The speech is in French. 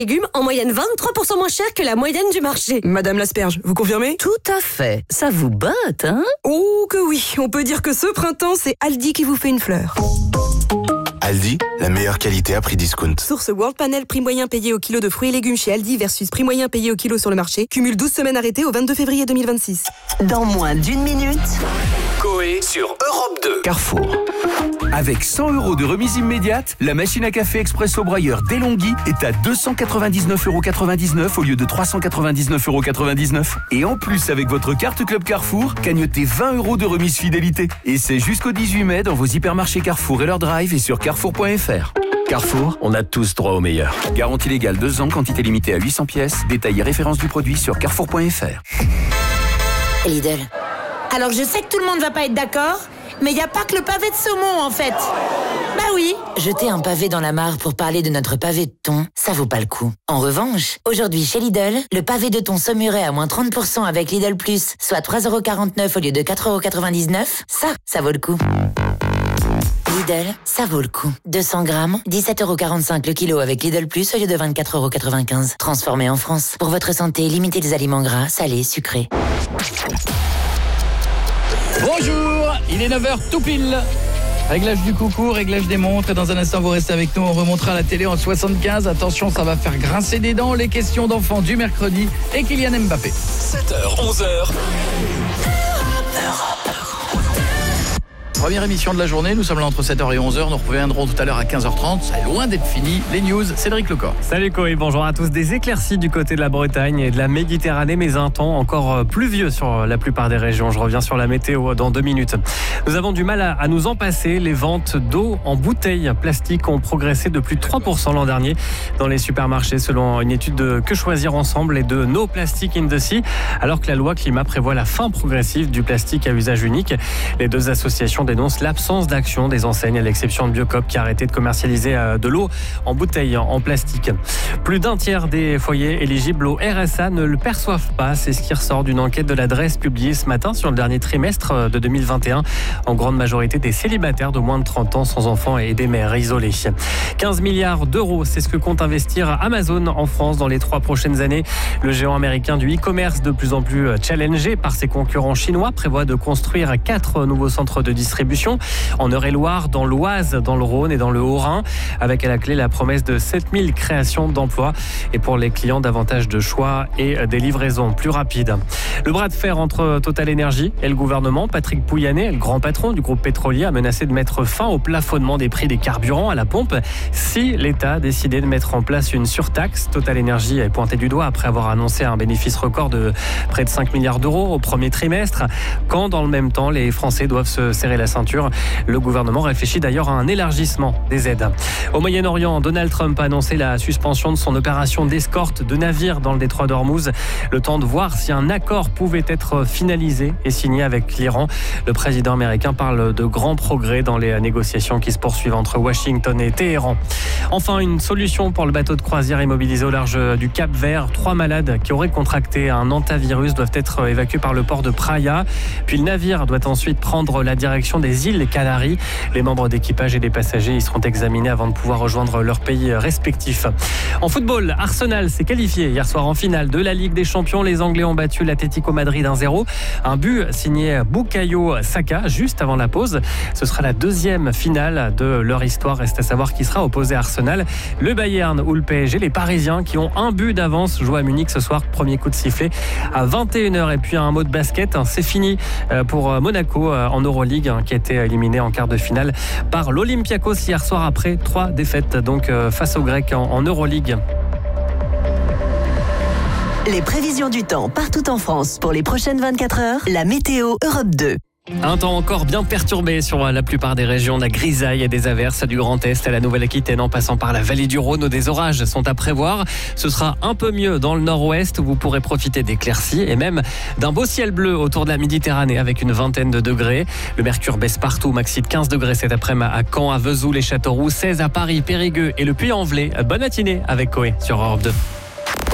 Légumes en moyenne 23% moins cher que la moyenne du marché. Madame l'asperge, vous confirmez? Tout à fait. Ça vous botte, hein? Oh que oui, on peut dire que ce printemps, c'est Aldi qui vous fait une fleur. Aldi, la meilleure qualité à prix discount. Source World Panel, prix moyen payé au kilo de fruits et légumes chez Aldi versus prix moyen payé au kilo sur le marché. Cumule 12 semaines arrêtées au 22 février 2026. Dans moins d'une minute. Coé sur Europe 2. Carrefour. Avec 100 € de remise immédiate, la machine à café Expresso Broyeur DeLonghi est à 299,99 € au lieu de 399,99 €. Et en plus, avec votre carte Club Carrefour, cagnotez 20 € de remise fidélité. Et c'est jusqu'au 18 mai dans vos hypermarchés Carrefour et leur drive et sur carrefour.fr. Carrefour, on a tous droit au meilleur. Garantie légale 2 ans, quantité limitée à 800 pièces. Détail et référence du produit sur carrefour.fr. Lidl. Alors je sais que tout le monde va pas être d'accord, mais il n'y a pas que le pavé de saumon en fait. Bah oui. Jeter un pavé dans la mare pour parler de notre pavé de thon, ça vaut pas le coup. En revanche, aujourd'hui chez Lidl, le pavé de thon saumuré à moins 30% avec Lidl Plus, soit 3,49 € au lieu de 4,99 €, ça vaut le coup. Lidl, ça vaut le coup. 200 grammes, 17,45 € le kilo avec Lidl Plus au lieu de 24,95 €. Transformé en France. Pour votre santé, limitez les aliments gras, salés, sucrés. Bonjour, il est 9h tout pile. Réglage du coucou, réglage des montres. Et dans un instant, vous restez avec nous. On remontera la télé en 75. Attention, ça va faire grincer des dents. Les questions d'enfants du mercredi et Kylian Mbappé. 7h, 11h. Première émission de la journée, nous sommes là entre 7h et 11h, nous reviendrons tout à l'heure à 15h30, ça est loin d'être fini, les news, Cédric Lecor. Salut Coé, bonjour à tous. Des éclaircies du côté de la Bretagne et de la Méditerranée, mais un temps encore pluvieux sur la plupart des régions. Je reviens sur la météo dans 2 minutes. Nous avons du mal à nous en passer. Les ventes d'eau en bouteilles plastiques ont progressé de plus de 3% l'an dernier dans les supermarchés, selon une étude de Que Choisir Ensemble et de No Plastic in the Sea, alors que la loi climat prévoit la fin progressive du plastique à usage unique. Les deux associations dénonce l'absence d'action des enseignes, à l'exception de Biocop qui a arrêté de commercialiser de l'eau en bouteille en plastique. Plus d'un tiers des foyers éligibles au RSA ne le perçoivent pas. C'est ce qui ressort d'une enquête de l'adresse publiée ce matin sur le dernier trimestre de 2021. En grande majorité des célibataires de moins de 30 ans sans enfants et des mères isolées. 15 milliards d'euros, c'est ce que compte investir Amazon en France dans les 3 prochaines années. Le géant américain du e-commerce, de plus en plus challengé par ses concurrents chinois, prévoit de construire 4 nouveaux centres de distribution en Eure-et-Loire, dans l'Oise, dans le Rhône et dans le Haut-Rhin, avec à la clé la promesse de 7000 créations d'emplois et pour les clients davantage de choix et des livraisons plus rapides. Le bras de fer entre Total Energy et le gouvernement, Patrick Pouyanné, le grand patron du groupe pétrolier, a menacé de mettre fin au plafonnement des prix des carburants à la pompe si l'État décidait de mettre en place une surtaxe. Total Energy est pointé du doigt après avoir annoncé un bénéfice record de près de 5 milliards d'euros au premier trimestre, quand dans le même temps les Français doivent se serrer la ceinture. Le gouvernement réfléchit d'ailleurs à un élargissement des aides. Au Moyen-Orient, Donald Trump a annoncé la suspension de son opération d'escorte de navires dans le détroit d'Ormuz. Le temps de voir si un accord pouvait être finalisé et signé avec l'Iran. Le président américain parle de grands progrès dans les négociations qui se poursuivent entre Washington et Téhéran. Enfin, une solution pour le bateau de croisière immobilisé au large du Cap-Vert. 3 malades qui auraient contracté un hantavirus doivent être évacués par le port de Praia. Puis le navire doit ensuite prendre la direction des îles Canaries. Les membres d'équipage et les passagers y seront examinés avant de pouvoir rejoindre leur pays respectif. En football, Arsenal s'est qualifié hier soir en finale de la Ligue des Champions. Les Anglais ont battu l'Atlético Madrid 1-0. Un but signé Bukayo Saka juste avant la pause. Ce sera la 2e finale de leur histoire. Reste à savoir qui sera opposé à Arsenal. Le Bayern ou le PSG. Les Parisiens qui ont un but d'avance jouent à Munich ce soir. Premier coup de sifflet à 21h. Et puis un mot de basket. C'est fini pour Monaco en Euroleague, qui a été éliminé en quart de finale par l'Olympiakos hier soir après 3 défaites donc face aux Grecs en Euroleague. Les prévisions du temps partout en France pour les prochaines 24 heures. La météo Europe 2. Un temps encore bien perturbé sur la plupart des régions. De la grisaille et des averses du Grand Est à la Nouvelle-Aquitaine en passant par la vallée du Rhône où des orages sont à prévoir. Ce sera un peu mieux dans le nord-ouest où vous pourrez profiter d'éclaircies et même d'un beau ciel bleu autour de la Méditerranée avec une vingtaine de degrés. Le mercure baisse partout, maxi de 15 degrés cet après-midi à Caen, à Vesoul et Châteauroux, 16 à Paris, Périgueux et le Puy-en-Velay. Bonne matinée avec Coé sur Europe 2.